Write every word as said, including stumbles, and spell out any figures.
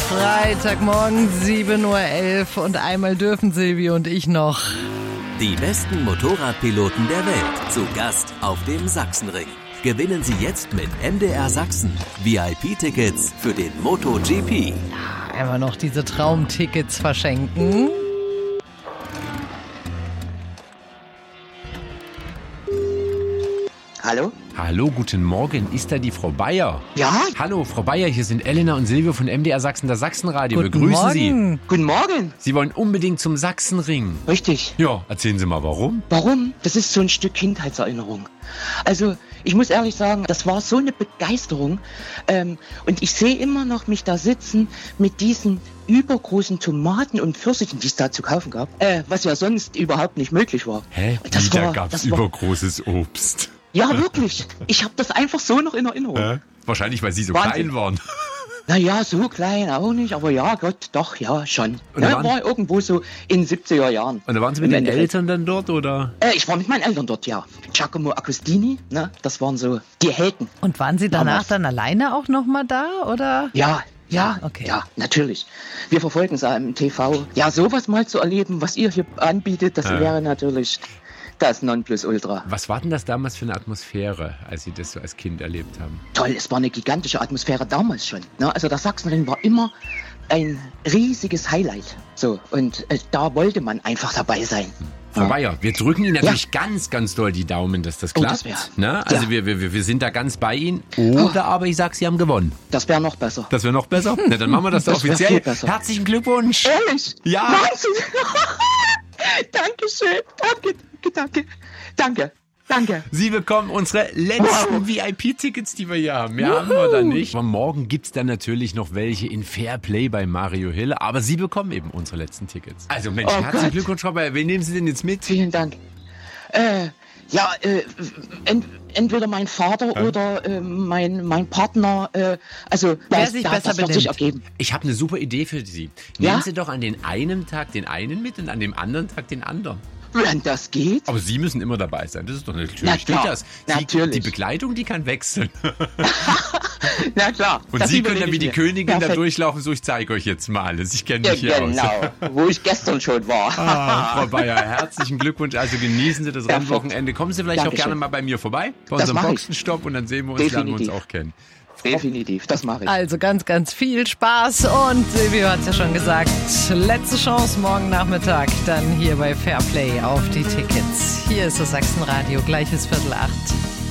Freitagmorgen sieben Uhr elf und einmal dürfen Silvi und ich noch. Die besten Motorradpiloten der Welt zu Gast auf dem Sachsenring. Gewinnen Sie jetzt mit M D R Sachsen V I P-Tickets für den MotoGP. Ja, einmal noch diese Traumtickets verschenken. Hallo? Hallo, guten Morgen. Ist da die Frau Bayer? Ja? Hallo, Frau Bayer, hier sind Elena und Silvio von M D R Sachsen, das Sachsenradio. Wir Guten grüßen Morgen. Sie. Guten Morgen. Sie wollen unbedingt zum Sachsenring. Richtig. Ja, erzählen Sie mal, warum? Warum? Das ist so ein Stück Kindheitserinnerung. Also, ich muss ehrlich sagen, das war so eine Begeisterung. Ähm, und ich sehe immer noch mich da sitzen mit diesen übergroßen Tomaten und Pfirsichen, die es da zu kaufen gab. Äh, was ja sonst überhaupt nicht möglich war. Hä? Das Wie, da war, gab's das war, übergroßes Obst. Ja, wirklich. Ich habe das einfach so noch in Erinnerung. Hä? Wahrscheinlich, weil Sie so Wahnsinn. klein waren. Naja, so klein auch nicht, aber ja, Gott, doch, ja, schon. Und da Ja, waren- war irgendwo so in den siebziger Jahren. Und da waren Sie mit Im den Endeffekt. Eltern dann dort, oder? Äh, ich war mit meinen Eltern dort, ja. Giacomo Agostini, ne, das waren so die Helden. Und waren Sie danach Damals. dann alleine auch nochmal da, oder? Ja, ja, Okay. ja, natürlich. Wir verfolgen es im T V. Ja, sowas mal zu erleben, was ihr hier anbietet, das Ja. wäre natürlich das Nonplusultra. Was war denn das damals für eine Atmosphäre, als Sie das so als Kind erlebt haben? Toll, es war eine gigantische Atmosphäre damals schon. Ne? Also der Sachsenring war immer ein riesiges Highlight. So, und äh, da wollte man einfach dabei sein. Frau Ja. Bayer, wir drücken Ihnen natürlich ganz, ganz doll die Daumen, dass das Oh, klappt. das wär- ne? Also ja. wir, wir, wir sind da ganz bei Ihnen. Oder aber ich sag, Sie haben gewonnen. Das wäre noch besser. Das wäre noch besser? Na, dann machen wir das, doch Das wär offiziell. viel besser. Herzlichen Glückwunsch. Ehrlich? Ja. Wahnsinn! Dankeschön. Danke, danke, danke. Danke, danke. Sie bekommen unsere letzten Wow. V I P-Tickets, die wir hier haben. Mehr haben wir da nicht. Aber morgen gibt's dann natürlich noch welche in Fairplay bei Mario Hill. Aber Sie bekommen eben unsere letzten Tickets. Also Mensch, Oh herzlichen Gott. Glückwunsch, Frau Bayer. Wen nehmen Sie denn jetzt mit? Vielen Dank. Äh, ja, äh, ent, entweder mein Vater oder äh, mein, mein Partner, äh, also Wer das, sich das, besser das wird sich benimmt. ergeben. Ich habe eine super Idee für Sie. Ja? Nehmen Sie doch an den einen Tag den einen mit und an dem anderen Tag den anderen. Wenn das geht. Aber Sie müssen immer dabei sein. Das ist doch natürlich Na klar, geht das. Sie, natürlich. Die Begleitung, die kann wechseln. Na klar. Und das Sie können überlege dann wie ich die mir. Königin da Perfekt. durchlaufen. So, ich zeige euch jetzt mal alles. Ich kenne Ja, mich hier aus. genau, wo ich gestern schon war. Ah, Frau Bayer, herzlichen Glückwunsch. Also genießen Sie das Perfekt. Rennwochenende. Kommen Sie vielleicht auch Dankeschön. gerne mal bei mir vorbei, bei Das unserem mach ich. Boxenstopp, und dann sehen wir uns, lernen wir uns Definitiv. auch kennen. Definitiv, das mache ich. Also ganz, ganz viel Spaß und Silvio hat es ja schon gesagt, letzte Chance morgen Nachmittag dann hier bei Fairplay auf die Tickets. Hier ist das Sachsenradio, gleiches Viertel acht.